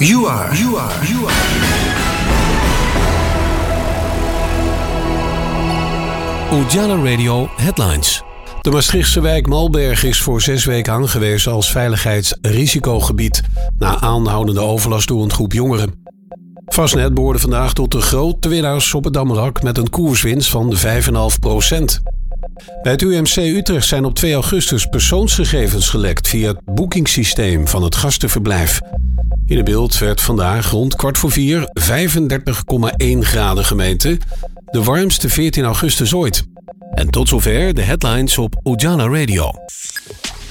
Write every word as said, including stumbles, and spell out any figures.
You are, you are, you are. Ujala Radio Headlines. De Maastrichtse wijk Malberg is voor zes weken aangewezen als veiligheidsrisicogebied na aanhoudende overlast door een groep jongeren. Fastnet behoorde vandaag tot de grote winnaars op het Damrak met een koerswinst van vijf komma vijf procent. Bij het U M C Utrecht zijn op twee augustus persoonsgegevens gelekt via het boekingssysteem van het gastenverblijf. In het beeld werd vandaag rond kwart voor vier vijfendertig komma één graden gemeten, de warmste veertien augustus ooit. En tot zover de headlines op Ujala Radio.